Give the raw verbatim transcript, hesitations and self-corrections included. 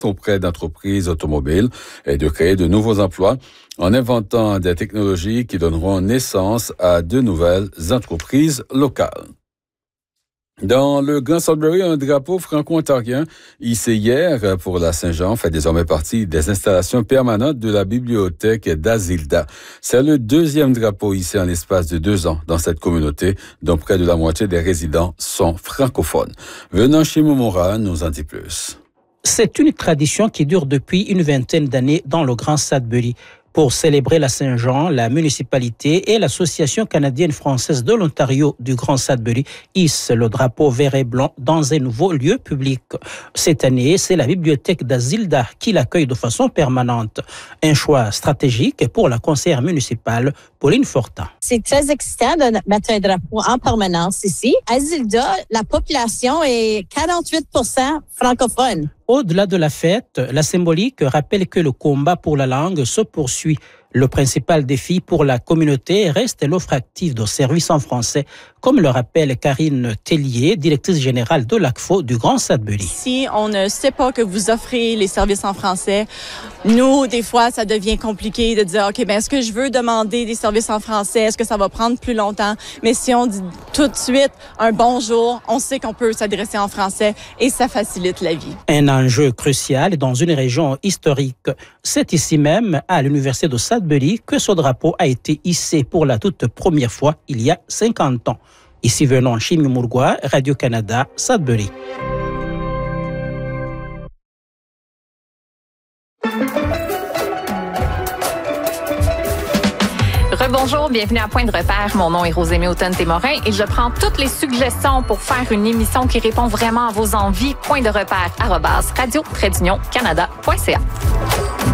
auprès d'entreprises automobiles et de créer de nouveaux emplois en inventant des technologies qui donneront naissance à de nouvelles entreprises locales. Dans le Grand Sudbury, un drapeau franco-ontarien hissé hier pour la Saint-Jean fait désormais partie des installations permanentes de la bibliothèque d'Azilda. C'est le deuxième drapeau hissé en l'espace de deux ans dans cette communauté, dont près de la moitié des résidents sont francophones. Venant chez Momora nous en dit plus. C'est une tradition qui dure depuis une vingtaine d'années dans le Grand Sudbury. Pour célébrer la Saint-Jean, la municipalité et l'Association canadienne-française de l'Ontario du Grand Sudbury hissent le drapeau vert et blanc dans un nouveau lieu public. Cette année, c'est la bibliothèque d'Azilda qui l'accueille de façon permanente. Un choix stratégique pour la conseillère municipale Pauline Fortin. C'est très excitant de mettre un drapeau en permanence ici. Azilda, la population est quarante-huit pour cent francophone. Au-delà de la fête, la symbolique rappelle que le combat pour la langue se poursuit. Le principal défi pour la communauté reste l'offre active de services en français, comme le rappelle Karine Tellier, directrice générale de l'A C F O du Grand Sudbury. Si on ne sait pas que vous offrez les services en français, nous, des fois, ça devient compliqué de dire, OK, ben est-ce que je veux demander des services en français? Est-ce que ça va prendre plus longtemps? Mais si on dit tout de suite un bonjour, on sait qu'on peut s'adresser en français et ça facilite la vie. Un enjeu crucial dans une région historique. C'est ici même, à l'Université de Sudbury, que ce drapeau a été hissé pour la toute première fois il y a cinquante ans. Ici venons Chimie Mourgois, Radio-Canada, Sudbury. Rebonjour, bienvenue à Point de repère. Mon nom est Rosémie Automne-Témorin et je prends toutes les suggestions pour faire une émission qui répond vraiment à vos envies. Point de repère, arobase radio-canada point c a.